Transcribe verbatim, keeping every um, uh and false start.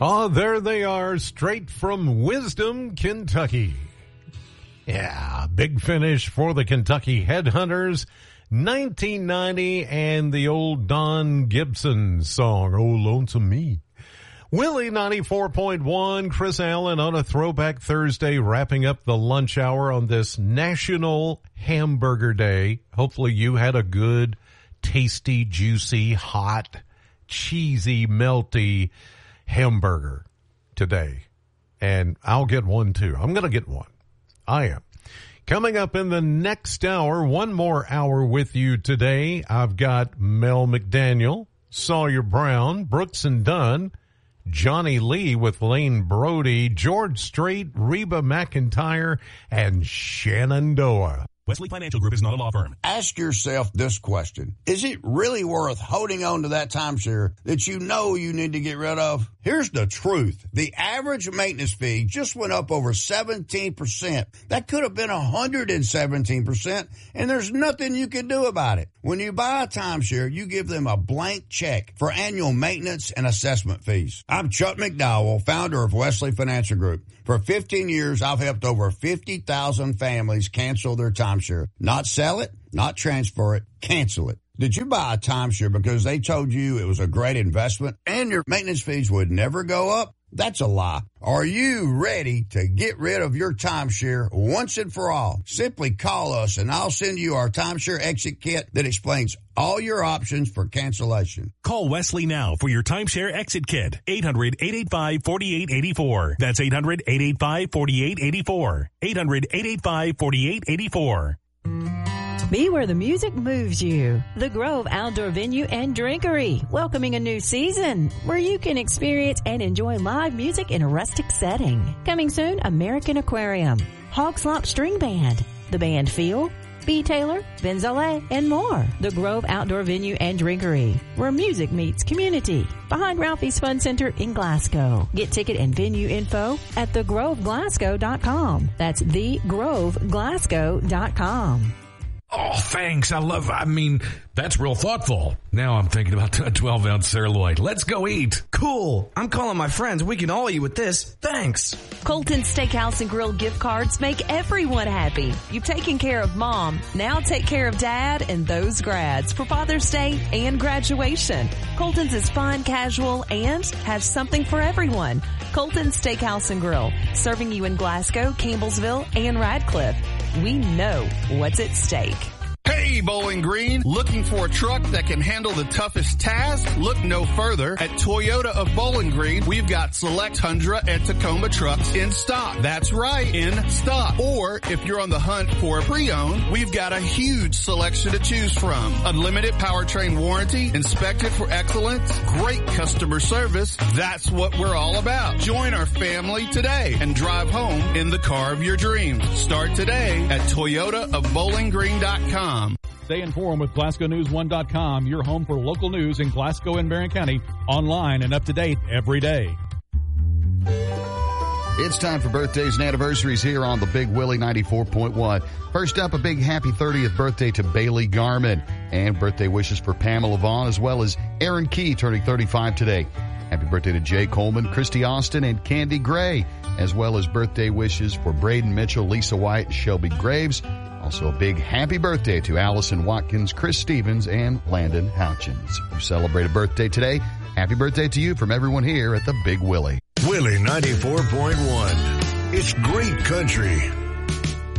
Oh, there they are, straight from Wisdom, Kentucky. Yeah, big finish for the Kentucky Headhunters, nineteen ninety, and the old Don Gibson song, Oh, Lonesome Me. Willie ninety-four point one, Chris Allen on a Throwback Thursday, wrapping up the lunch hour on this National Hamburger Day. Hopefully you had a good, tasty, juicy, hot, cheesy, melty hamburger today. And I'll get one too. I'm going to get one. I am. Coming up in the next hour, one more hour with you today, I've got Mel McDaniel, Sawyer Brown, Brooks and Dunn, Johnny Lee with Lane Brody, George Strait, Reba McEntire, and Shenandoah. Wesley Financial Group is not a law firm. Ask yourself this question. Is it really worth holding on to that timeshare that you know you need to get rid of? Here's the truth. The average maintenance fee just went up over seventeen percent. That could have been one hundred seventeen percent, and there's nothing you can do about it. When you buy a timeshare, you give them a blank check for annual maintenance and assessment fees. I'm Chuck McDowell, founder of Wesley Financial Group. For fifteen years, I've helped over fifty thousand families cancel their timeshare. Not sell it, not transfer it, cancel it. Did you buy a timeshare because they told you it was a great investment and your maintenance fees would never go up? That's a lie. Are you ready to get rid of your timeshare once and for all? Simply call us and I'll send you our timeshare exit kit that explains all your options for cancellation. Call Wesley now for your timeshare exit kit. eight hundred, eight eight five, four eight eight four. That's eight hundred, eight eight five, four eight eight four. eight hundred, eight eight five, four eight eight four. Be where the music moves you. The Grove Outdoor Venue and Drinkery, welcoming a new season where you can experience and enjoy live music in a rustic setting. Coming soon, American Aquarium, Hog Slop String Band, the band Feel, B. Taylor, Benzole, and more. The Grove Outdoor Venue and Drinkery, where music meets community. Behind Ralphie's Fun Center in Glasgow. Get ticket and venue info at the grove glasgow dot com. That's the grove glasgow dot com. Oh, thanks. I love, I mean, that's real thoughtful. Now I'm thinking about a twelve ounce sirloin. Let's go eat. Cool. I'm calling my friends. We can all eat with this. Thanks. Colton Steakhouse and Grill gift cards make everyone happy. You've taken care of mom. Now take care of dad and those grads for Father's Day and graduation. Colton's is fun, casual, and has something for everyone. Colton Steakhouse and Grill, serving you in Glasgow, Campbellsville, and Radcliffe. We know what's at stake. Hey, Bowling Green, looking for a truck that can handle the toughest task? Look no further. At Toyota of Bowling Green, we've got select Tundra and Tacoma trucks in stock. That's right, in stock. Or if you're on the hunt for a pre-owned, we've got a huge selection to choose from. Unlimited powertrain warranty, inspected for excellence, great customer service. That's what we're all about. Join our family today and drive home in the car of your dreams. Start today at toyota of bowling green dot com. Stay informed with Glasgow News one dot com, your home for local news in Glasgow and Barron County, online and up to date every day. It's time for birthdays and anniversaries here on the Big Willie ninety-four point one. First up, a big happy thirtieth birthday to Bailey Garman, and birthday wishes for Pamela Vaughn as well as Aaron Key turning thirty-five today. Happy birthday to Jay Coleman, Christy Austin, and Candy Gray, as well as birthday wishes for Braden Mitchell, Lisa White, and Shelby Graves. Also a big happy birthday to Allison Watkins, Chris Stevens, and Landon Houchins. If you celebrate a birthday today, happy birthday to you from everyone here at the Big Willie. Willie ninety-four point one. It's great country.